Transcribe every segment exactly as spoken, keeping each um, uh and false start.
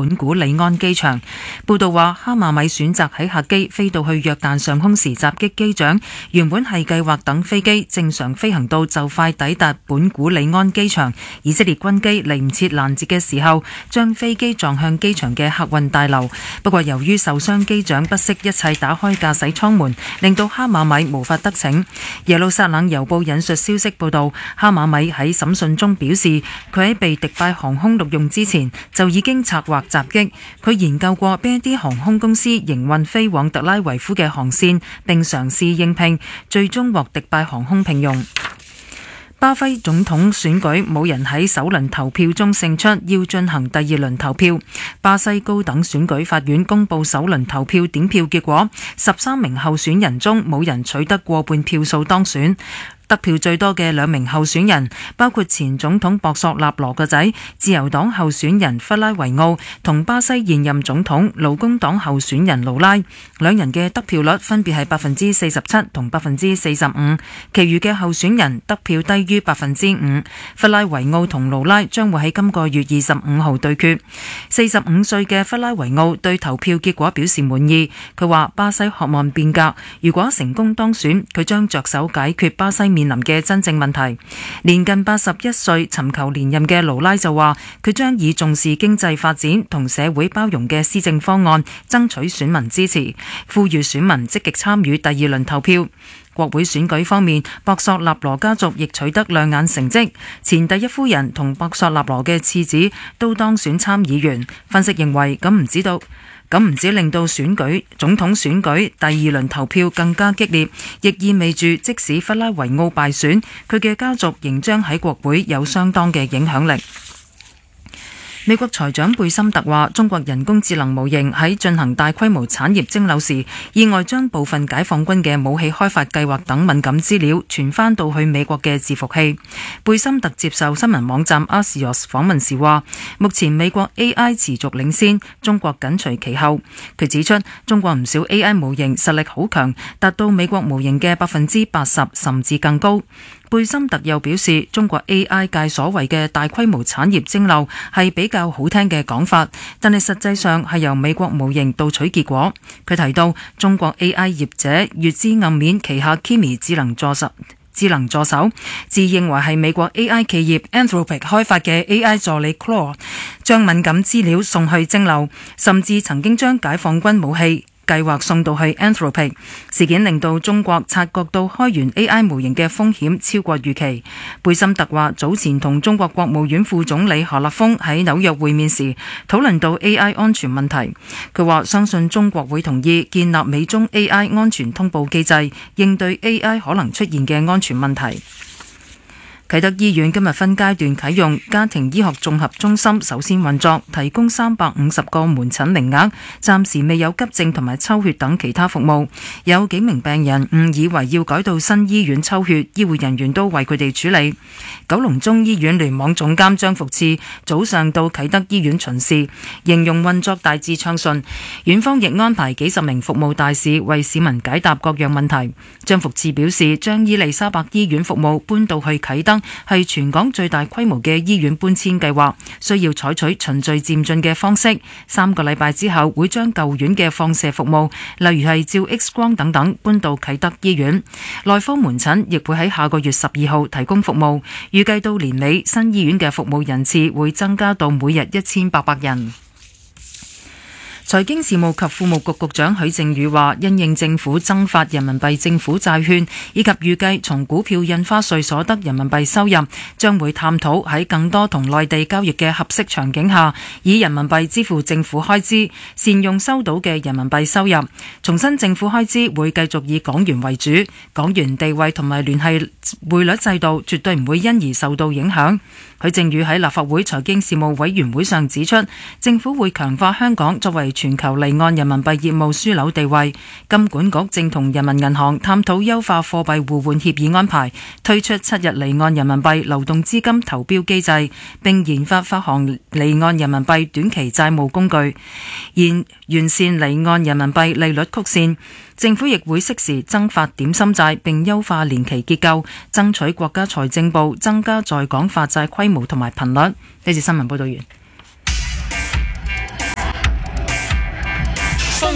本古里安機場。報道話，哈馬米選擇喺客機飛到去約旦上空時襲擊機長，原本係計劃等飛機正常飛行到就快抵達本古里安機場，以色列軍機嚟唔切攔截嘅時候，將飛機撞向機場嘅客運大樓。不過由於受傷機長不惜一切打開駕駛艙門，令到哈馬米無法得逞。耶路撒冷郵報引述消息報道，哈馬米喺審訊中表示，佢喺被迪拜航空錄用之前就已經策劃襲擊。佢研究過邊一啲航空公司營運飛往特拉維夫嘅航線，並嘗試應聘，最終獲迪拜航空聘用。巴西總統選舉冇人喺首輪投票中勝出，要進行第二輪投票。巴西高等選舉法院公布首輪投票點票結果，十三名候選人中冇人取得過半票數當選。得票最多嘅兩名候選人包括前總統博索納羅個仔、自由黨候選人弗拉維奧同巴西現任總統勞工黨候選人盧拉，兩人嘅得票率分別係百分之四十七同百分之四十五，其餘嘅候選人得票低於百分之五。弗拉維奧同盧拉將會喺今個月二十五號對決。四十五歲嘅弗拉維奧對投票結果表示滿意，佢話巴西渴望變革，如果成功當選，佢將着手解決巴西面臨嘅真正問題。年近八十一歲尋求連任嘅盧拉就話，佢將以重視經濟發展同社會包容嘅施政方案爭取選民支持，呼籲選民積極參與第二輪投票。國會選舉方面，博索納羅家族亦取得亮眼成績，前第一夫人同博索納羅嘅次子都當選參議員。分析認為，咁唔知道咁唔止令到選舉總統選舉第二輪投票更加激烈，亦意味住即使弗拉維奧敗選，佢嘅家族仍將喺國會有相當嘅影響力。美國財長貝森特話，中國人工智能模型喺進行大規模產業徵餾時，意外將部分解放軍嘅武器開發計劃等敏感資料傳翻到去美國嘅伺服器。貝森特接受新聞網站 Axios 訪問時話，目前美國 A I 持續領先，中國緊隨其後。佢指出，中國唔少 A I 模型實力好強，達到美國模型嘅百分之八十甚至更高。貝森特又表示，中國 A I 界所謂嘅大規模產業徵餾係比較好聽嘅講法，但係實際上係由美國模型盜取結果。佢提到，中國 A I 業者越知暗面旗下 Kimi 智能助手智能助手自認為係美國 A I 企業 Anthropic 開發嘅 A I 助理 Claude， 將敏感資料送去徵餾，甚至曾經將解放軍武器計劃送到去 Anthropic。 事件令到中國察覺到開源 A I 模型嘅風險超過預期。貝森特話，早前同中國國務院副總理何立峰喺紐約會面時，討論到 A I 安全問題。佢話相信中國會同意建立美中 A I 安全通報機制，應對 A I 可能出現嘅安全問題。啟德醫院今日分階段啟用家庭醫學綜合中心，首先運作，提供三百五十個門診名額，暫時未有急症同埋抽血等其他服務。有幾名病人誤以為要改到新醫院抽血，醫護人員都為佢哋處理。九龍中醫院聯網總監張福賜早上到啟德醫院巡視，形容運作大致暢順。院方亦安排幾十名服務大使為市民解答各樣問題。張福賜表示，將伊利沙伯醫院服務搬到去啟德係全港最大規模嘅醫院搬遷計劃，需要採取循序漸進嘅方式。三個禮拜之後會將舊院嘅放射服務，例如係照 X 光等等，搬到啟德醫院。內科門診亦會喺下個月十二號提供服務，預計到年尾新醫院嘅服務人次會增加到每日一千八百人。財經事務及庫務局局長許正宇話，因應政府增發人民幣政府債券，以及預計從股票印花稅所得人民幣收入，將會探討喺更多同內地交易嘅合適場景下，以人民幣支付政府開支，善用收到嘅人民幣收入。重申政府開支會繼續以港元為主，港元地位同埋聯繫匯率制度絕對唔會因而受到影響。許正宇喺立法會財經事務委員會上指出，政府會強化香港作為全球離岸人民幣業務樞紐地位。金管局正同人民銀行探討優化貨幣互換協議安排，推出七日離岸人民幣流動資金投標機制，並研發發行離岸人民幣短期債務工具，現完善離岸人民幣利率曲線。政府亦會適時增發點心債，並優化年期結構，爭取國家財政部增加在港發債規模同埋頻率。呢節新聞報道完。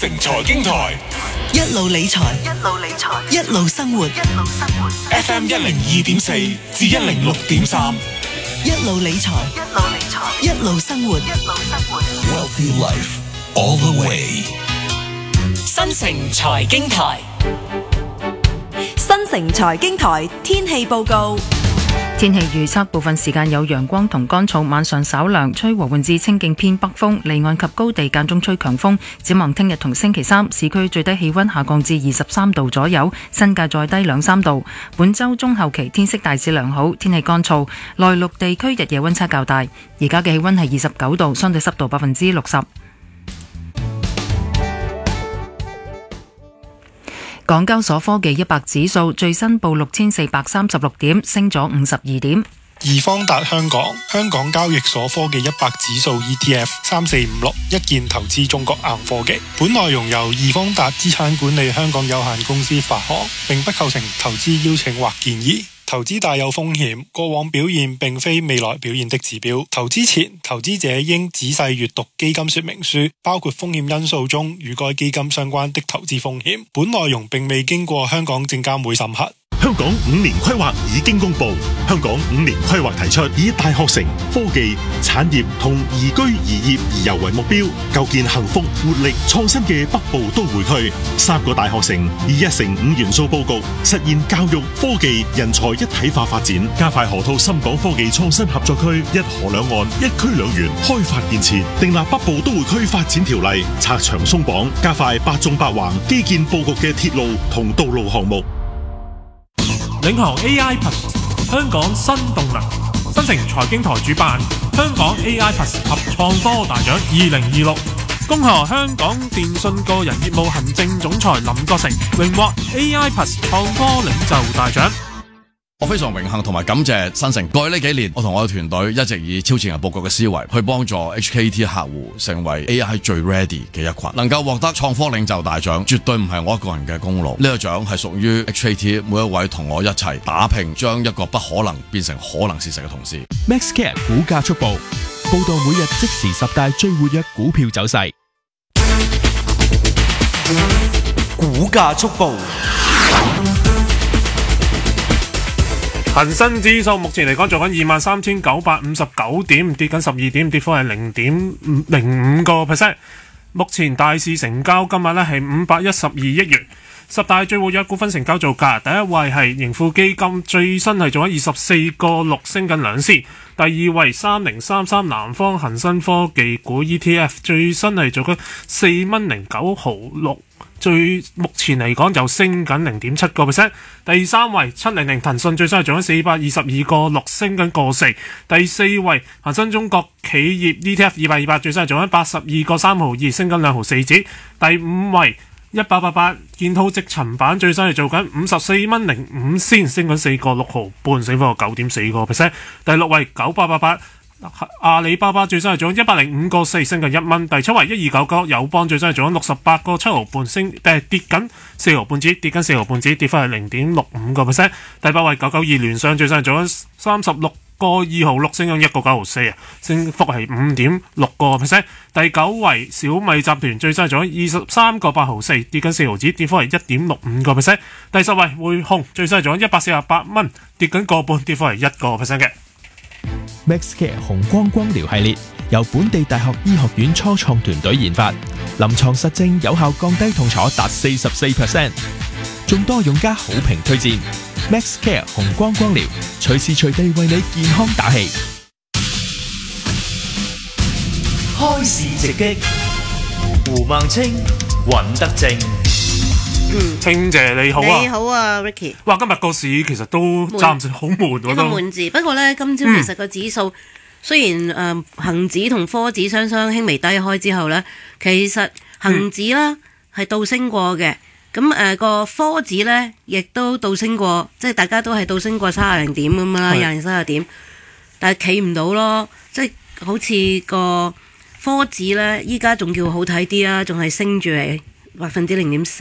城財經台， 一路理財， 一路理財， 一路生活， 一路生活。 F M 一零二點四至一零六點三， 一路理財， 一路理財， 一路生活， 一路生活。 Wealthy Life all the way。 新城財經台， 新城財經台天氣報告。 天氣預測，部分時間有陽光同乾燥，晚上稍涼，吹和緩至清勁偏北風，離岸及高地間中吹強風。展望聽日同星期三，市區最低氣溫下降至二十三度左右，新界再低兩三度。本週中後期天色大致良好，天氣乾燥，內陸地區日夜溫差較大。而家嘅氣溫係二十九度，相對濕度百分之六十。港交所科技一百指數最新報六千四百三十六點，升咗五十二點。 易方達香港香港交易所科技一百指數 E T F 三四五六一鍵投資中國硬科技，本內容由易方達資產管理香港有限公司發行，並不構成投資邀請或建議。投資大有風險，過往表現並非未來表現的指標。投資前，投資者應仔細閱讀基金說明書，包括風險因素中與該基金相關的投資風險。本內容並未經過香港證監會審核。 香港五年規劃已經公布，香港五年規劃提出以大學城、科技、產業同宜居宜業宜遊為目標，構建幸福、活力、創新嘅北部都會區。三個大學城以一城五元素佈局，實現教育、科技、人才一體化發展，加快河套深港科技創新合作區，一河兩岸、一區兩園開發建設，訂立北部都會區發展條例，拆牆鬆綁，加快八縱八橫基建佈局嘅鐵路同道路項目。 領航 A I Plus 香港新動能，新城財經台主辦香港 A I Plus 及創科大獎二零二六，恭賀香港電訊個人業務行政總裁林國成榮獲 A I Plus 創科領袖大獎。 我非常榮幸同埋感謝新城過去呢幾年，我同我嘅團隊一直以超前人佈局嘅思維去幫助 H K T 客戶成為 A I 最 ready 嘅一群，能夠獲得創科領袖大獎，絕對唔係我一個人嘅功勞。呢個獎係屬於 H K T 每一位同我一齊打拼，將一個不可能變成可能事實嘅同事。 MaxCare 股價速報，報道每日即時十大最活躍股票走勢。 股價速報。 恒生指數目前嚟講做緊二萬三千九百五十九點，跌緊十二點，跌幅係零點零五個 percent。目前大市成交金額咧係五百一十二億元。十大最活躍股份成交造價，第一位係盈富基金，最新係做緊二十四個六，升緊兩仙。第二位三零三三南方恒生科技股 E T F， 最新係做緊四蚊零九毫六。最目前嚟講就升緊零點七個 percent。第三位七零零騰訊，最新係做緊四百二十二個六，升緊個四。第四位恒生中國企業 E T F 二百二百，最新係做緊八十二個三毫二，升緊兩毫四子。第五位一八八八建滔積層板，最新係做緊五十四蚊零五仙，升緊四個六毫半，升幅九點四個 percent。第六位九八八八。阿里巴巴最新係做緊一百零五個四，升緊一蚊。第七位一二九九友邦，最新係做緊六十八個七毫半，升誒跌緊四毫半子，跌緊四毫半子，跌幅係零點六五個 percent。第八位九九二聯想，最新係做緊三十六個二毫六，升緊一個九毫四啊，升幅係五點六個 percent。第九位小米集團，最新係做緊二十三個八毫四，跌緊四毫子，跌幅係一點六五個 percent。第十位匯控，最新係做緊一百四十八蚊，跌緊個半，跌幅係一個 percent 嘅。 MaxCare 紅光光療系列由本地大學醫學院初創團隊研發，臨床實證有效降低痛楚達四十四 percent， 眾多用家好評推薦。MaxCare 紅光光療，隨時隨地為你健康打氣。 開市直擊，胡孟青、尹德正。 嗯，清姐你好啊， 你好啊 ，Ricky。 哇，今日個市其實都暫時好悶， 一個悶字。不過呢，今朝其實個指數、嗯、雖然誒、呃、恆指同科指雙雙輕微低開之後呢，其實恆指啦係倒升過嘅。咁誒個科指呢亦都倒升過，即係大家都係倒升過三十零點咁啦，廿零三十點，但係企唔到咯，即係好似個科指呢，依家仲叫好睇啲啊，仲係升住嚟百分之零點四。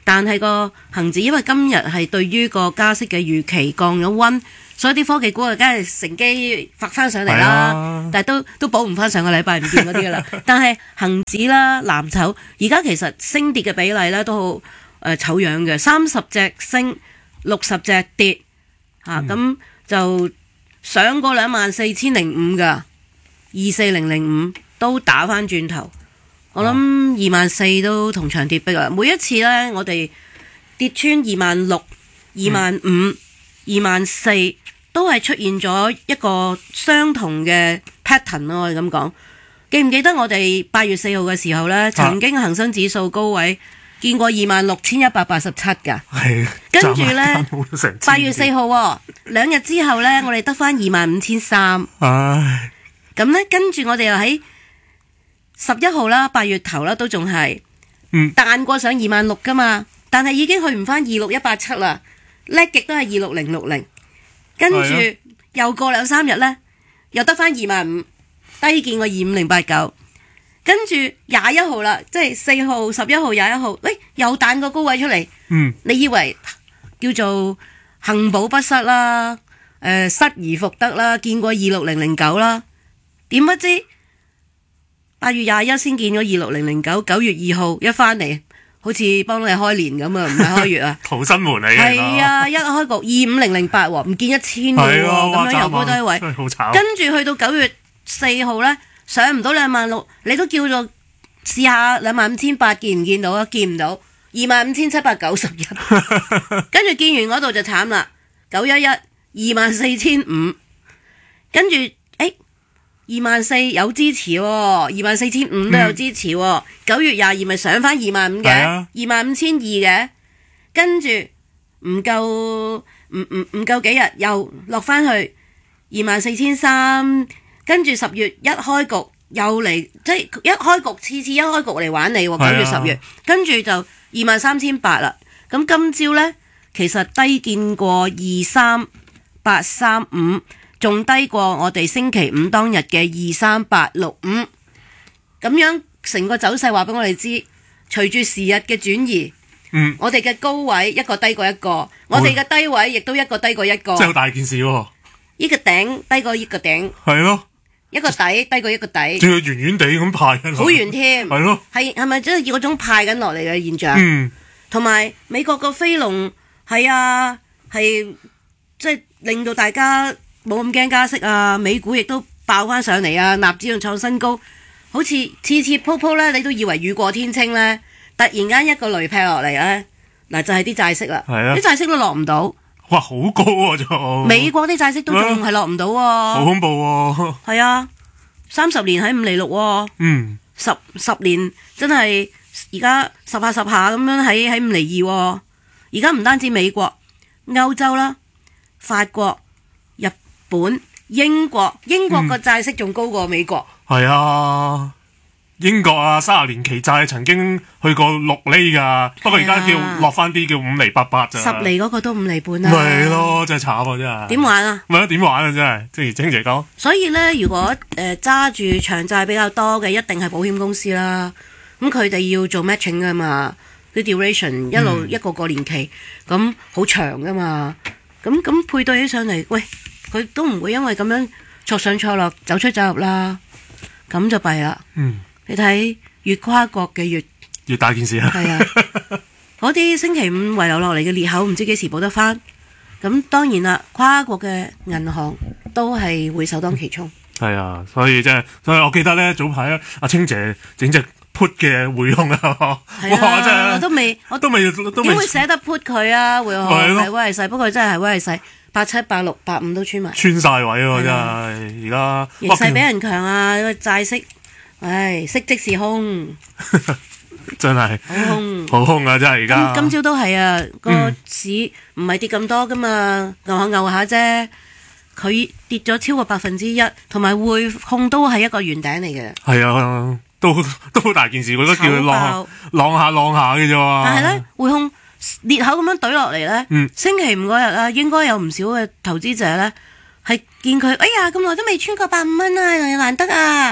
但係個恒指因為今日係對於個加息嘅預期降咗溫，所以啲科技股啊，梗係乘機發翻上嚟啦。 啊、 但係都都補唔翻上個禮拜唔見嗰啲噶啦。但係恒指啦、藍籌，而家其實升跌嘅比例咧都好誒醜樣嘅，三十隻升，六十隻跌嚇，咁、嗯啊、就上過兩萬四千零五噶，二四零零五都打翻轉頭。我諗二萬四都同場跌逼啦。每一次呢，我哋跌穿二萬六、二萬五、二萬四，都係出現咗一個相同嘅 pattern 咯。我哋咁講，記唔記得我哋八月四號嘅時候呢，曾經恒生指數高位見過二萬六千一百八十七㗎。係。跟住呢，八月四號兩日之後呢，我哋得翻二萬五千三。唉。咁呢，跟住我哋又喺十一號啦，八月頭啦，都仲係彈過上二萬六噶嘛，但係已經去唔翻二六一八七啦，叻極都係二六零六零，跟住又過兩三日呢，又得翻二萬五，低見過二五零八九，跟住廿一號啦，即係四號、十一號、廿一號，喂，又彈個高位出嚟，嗯，你以為叫做幸保不失啦，誒、呃，失而復得啦，見過二六零零九啦，點不知？八月廿一先見咗二六零零九，九月二號一翻嚟，好似幫你開年咁啊，唔係開月啊，逃生門嚟嘅。係啊，一開局二五零零八喎，唔見一千嘅喎，咁樣又高低位，真係好慘。跟住去到九月四號咧，上唔到兩萬六，你都叫做試下兩萬五千八，見唔見到啊？見唔到，二萬五千七百九十一，跟住見完嗰度就慘啦，九一一二萬四千五，跟住。二萬四有支持喎，二萬四千五都有支持喎。九、嗯、月廿二咪上翻二萬五嘅，二萬五千二嘅，跟住唔夠唔唔唔夠幾日又落翻去二萬四千三，跟住十月一開局又嚟，即係一開局次次一開局嚟玩你喎。九月十月，跟住就二萬三千八啦。咁今朝呢，其實低見過二三八三五。仲低過我哋星期五當日嘅二三八六五，咁樣成個走勢話俾我哋知，隨住時日嘅轉移，嗯，我哋嘅高位一個低過一個，我哋嘅低位亦都一個低過一個， 真係好大件事喎！ 呢個頂低過呢個頂，係咯，一個底低過一個底， 仲要圓圓地咁派緊， 好圓添， 係咯， 係係咪真係嗰種派緊落嚟嘅現象？嗯，同埋美國個飛龍係啊，係即係令到大家冇咁驚加息啊，美股亦都爆翻上嚟啊，納指仲創新高，好似次次鋪鋪咧，你都以為雨過天青咧，突然間一個雷劈落嚟咧，嗱就係啲債息啦，啲債息都落唔到， 哇好高啊就， 美國啲債息都仲係落唔到喎， 好恐怖喎， 係啊，三十年喺五厘六喎，嗯，十十年真係而家十下十下咁樣喺喺五厘二喎，而家唔單止美國、歐洲啦、法國、本英國英國個債息仲高過美國，係、嗯、啊，英國啊三十年期債曾經去過六厘噶，不過而家叫落翻啲叫五厘八八咋，十厘嗰個都五厘半啦，咪咯真係慘啊真係，點玩啊？咪咯點玩啊真係，正如正姐講。所以咧，如果誒揸住長債比較多嘅，一定係保險公司啦。咁佢哋要做 matching 噶嘛，啲 duration 一路、嗯、一個個年期咁好長噶嘛，咁咁配對起上嚟，喂。佢都唔會因為咁樣錯上錯落走出走入啦，咁就弊啦。嗯，你睇越跨國嘅越越大件事啊。係啊，嗰啲星期五遺留落嚟嘅裂口，唔知幾時補得翻。咁當然啦，跨國嘅銀行都係會首當其衝。係啊，所以真係，所以我記得咧早排阿清姐整隻 put 嘅匯控啊，哇真係，我都未，我都未，都點會捨得 put 佢啊？匯控係威係細，不過真係係威係細。八七八六八五都穿埋，穿晒位喎真係，而家形勢比人強啊！個債息，唉，息即是空，真係好空，好空啊！真係而家。今朝都係啊，個市唔係跌咁多噶嘛，牛下牛下啫。佢跌咗超過百分之一，同埋匯控都係一個圓頂嚟嘅。係啊，都都好大件事，我都叫佢浪浪下浪下嘅啫喎。但係咧，匯控裂口咁樣懟落嚟咧，嗯、星期五嗰日啊，應該有唔少嘅投資者咧係見佢，哎呀咁耐都未穿過百五蚊啊，難得啊，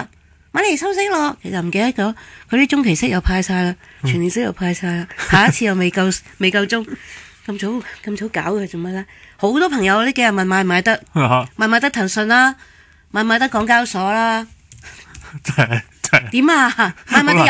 買嚟收息咯，其實唔記得咗，佢啲中期息又派晒啦，全年息又派晒啦，下一次又未夠未夠鐘，咁早咁早搞佢做乜咧？好多朋友呢幾日問買唔買得，買唔買得騰訊啦，買唔買得港交所啦， 真係真係點啊？買唔買得